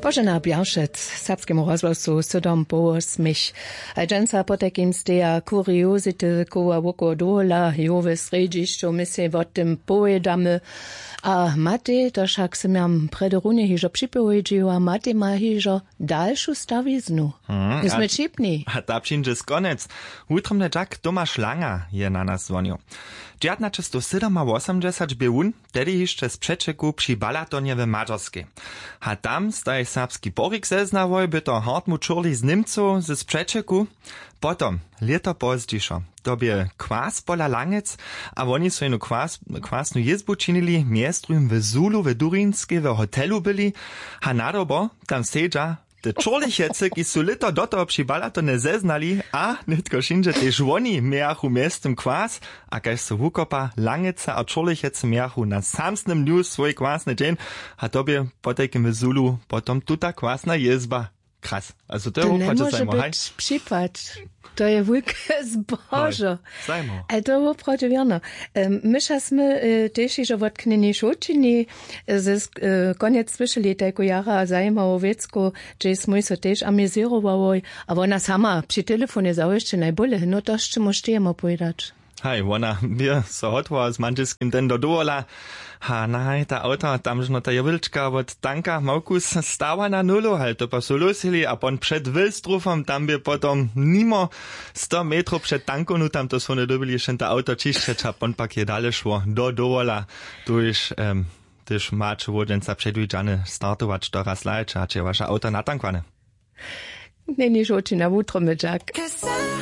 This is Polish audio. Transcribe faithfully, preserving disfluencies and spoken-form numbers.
Bożena Białszec, serbskiemu rozgłosu Sodom Bołos mich. Dżęca potekim steja kuriozity koła woko dola, jowe sredziszczo my se o tym pojedamy. A Matej, to však se miam prederunie hižo připovedžiu, a Matej ma hižo dalšu staviznu. Hmm, My sme čipni. A ta přinže skonec. Utromne Jack Tomasz Langa je na nas zvonil. dziewiętnaście osiemdziesiąt biewun, tedy jeszcze z przeczeku przy Balatonie w Mađarskiej. A tam staj serbski porik zeznawoj, by to Hartmut Čurli z Nimców z przeczeku. Potom, lito pozdźišo, tobie kwas pola Langec, a oni swojenu kwas, kwasnu jezbu činili miestrum w Zulu w Durinskiej w hotelu byli, a nadobo tam sedza te Čurlichece, ki su lito do toho przy Balatone zeznali, a nitko šinže tež oni miachu miestem kwas, a kaž su hukopa Langeca a Čurlichece miachu na samsnym dniu svoj kwasny dzień, a tobie potekim w Zulu potom tuta kwasna jezba. Krass. Also to, to nie może być przypad. To je wielkie zboże. Ale to było prawdziwie. My jsme też już odknęli szuczyni z koniec słyszeli tego jara zajmowało wiecko, że jsme się też amizowali, a ona sama przy telefonie założcie najbolej, no to jeszcze możemy powiedzieć. Hej, ona wie, so hotła z manczyskim ten do dola, a na ta auto, tam żno ta jewilczka od tanka Maukus stała na nulu, ale to posulusili, a pon przed Wilstrufom, tam by potom mimo sto metrów przed tankonu, tam to są nie dobili jeszcze ta auto czyszczeć, a pon pak je dalej szło do dola, tu już, um, też macie wodenca przedwidziane startować do raz lajcza, a czy wasza auto natankwane? Nie, nie, że na jutro, Jack.